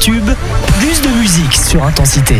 tubes, plus de musique sur Intensité.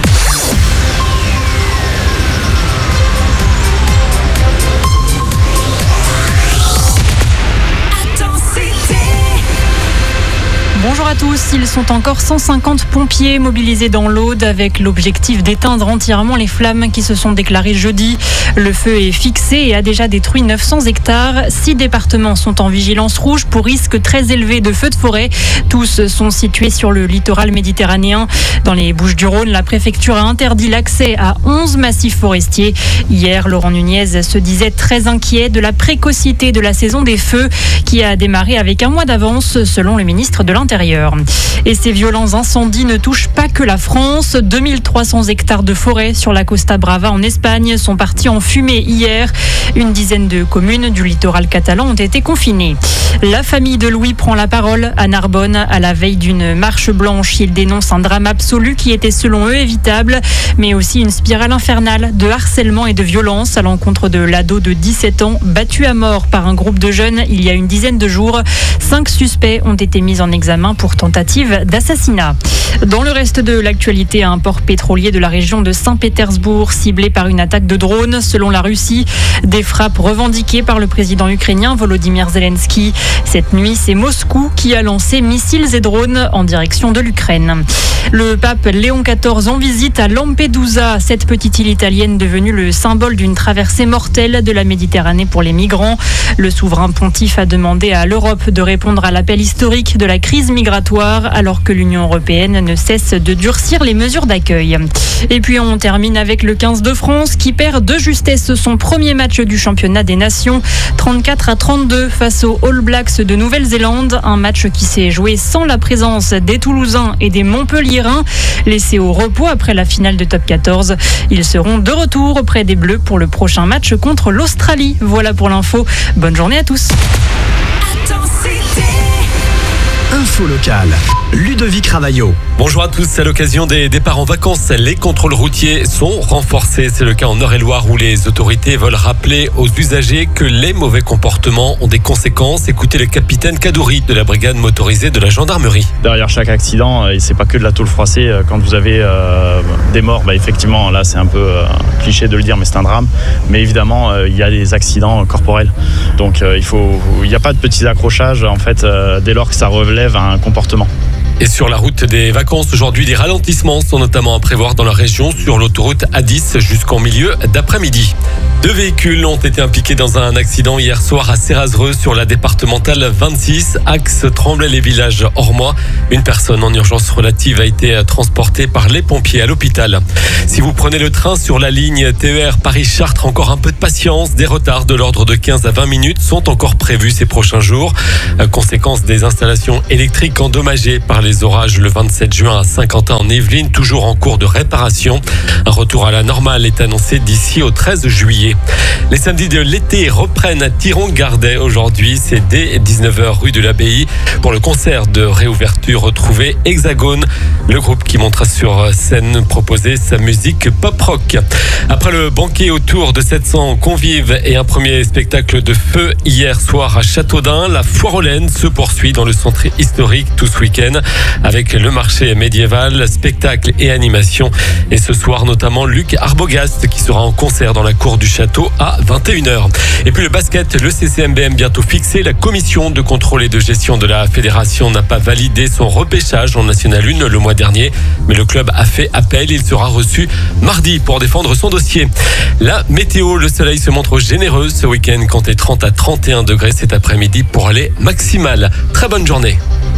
Bonjour à tous, ils sont encore 150 pompiers mobilisés dans l'Aude avec l'objectif d'éteindre entièrement les flammes qui se sont déclarées jeudi. Le feu est fixé et a déjà détruit 900 hectares. 6 départements sont en vigilance rouge pour risque très élevé de feux de forêt. Tous sont situés sur le littoral méditerranéen. Dans les Bouches-du-Rhône, la préfecture a interdit l'accès à 11 massifs forestiers. Hier, Laurent Nunez se disait très inquiet de la précocité de la saison des feux qui a démarré avec un mois d'avance selon le ministre de l'Intérieur. Et ces violents incendies ne touchent pas que la France. 2300 hectares de forêt sur la Costa Brava en Espagne sont partis en fumée hier. Une dizaine de communes du littoral catalan ont été confinées. La famille de Louis prend la parole à Narbonne à la veille d'une marche blanche. Ils dénoncent un drame absolu qui était selon eux évitable, mais aussi une spirale infernale de harcèlement et de violence à l'encontre de l'ado de 17 ans battu à mort par un groupe de jeunes il y a une dizaine de jours. 5 suspects ont été mis en examen pour tentative d'assassinat. Dans le reste de l'actualité, un port pétrolier de la région de Saint-Pétersbourg ciblé par une attaque de drone selon la Russie. Des frappes revendiquées par le président ukrainien Volodymyr Zelensky. Cette nuit, c'est Moscou qui a lancé missiles et drones en direction de l'Ukraine. Le pape Léon XIV en visite à Lampedusa, cette petite île italienne devenue le symbole d'une traversée mortelle de la Méditerranée pour les migrants. Le souverain pontife a demandé à l'Europe de répondre à l'appel historique de la crise migratoire alors que l'Union européenne ne cesse de durcir les mesures d'accueil. Et puis on termine avec le 15 de France qui perd de justesse son premier match du championnat des nations, 34-32 face aux All Blacks de Nouvelle-Zélande. Un match qui s'est joué sans la présence des Toulousains et des Montpelliérains, laissés au repos après la finale de Top 14. Ils seront de retour auprès des Bleus pour le prochain match contre l'Australie. Voilà pour l'info. Bonne journée à tous. Info locale, Ludovic Ravaillot. Bonjour à tous, à l'occasion des départs en vacances, les contrôles routiers sont renforcés. C'est le cas en Eure-et-Loire où les autorités veulent rappeler aux usagers que les mauvais comportements ont des conséquences. Écoutez le capitaine Kadouri de la brigade motorisée de la gendarmerie. Derrière chaque accident, c'est pas que de la tôle froissée. Quand vous avez des morts, effectivement, là c'est un peu cliché de le dire, mais c'est un drame. Mais évidemment, il y a des accidents corporels. Donc il n'y a pas de petits accrochages en fait, dès lors que ça relève un comportement. Et sur la route des vacances, aujourd'hui, des ralentissements sont notamment à prévoir dans la région sur l'autoroute A10 jusqu'en milieu d'après-midi. 2 véhicules ont été impliqués dans un accident hier soir à Cérazereux sur la départementale 26, axe Tremblay-les-Villages Ormois. Une personne en urgence relative a été transportée par les pompiers à l'hôpital. Si vous prenez le train sur la ligne TER Paris-Chartres, encore un peu de patience. Des retards de l'ordre de 15 à 20 minutes sont encore prévus ces prochains jours. Conséquence des installations électriques endommagées par les orages le 27 juin à Saint-Quentin en Yvelines, toujours en cours de réparation. Un retour à la normale est annoncé d'ici au 13 juillet. Les samedis de l'été reprennent à Thiron-Gardet aujourd'hui. C'est dès 19h rue de l'Abbaye pour le concert de réouverture retrouvé Hexagone. Le groupe qui montera sur scène proposer sa musique pop-rock. Après le banquet autour de 700 convives et un premier spectacle de feu hier soir à Châteaudun, la foire aux laines se poursuit dans le centre historique tout ce week-end avec le marché médiéval, spectacle et animation. Et ce soir notamment Luc Arbogast qui sera en concert dans la cour du château à 21h. Et puis le basket, le CCMBM bientôt fixé. La commission de contrôle et de gestion de la fédération n'a pas validé son repêchage en National 1 le mois dernier. Mais le club a fait appel. Il sera reçu mardi pour défendre son dossier. La météo, le soleil se montre généreux ce week-end. Comptez 30 à 31 degrés cet après-midi pour aller maximale. Très bonne journée.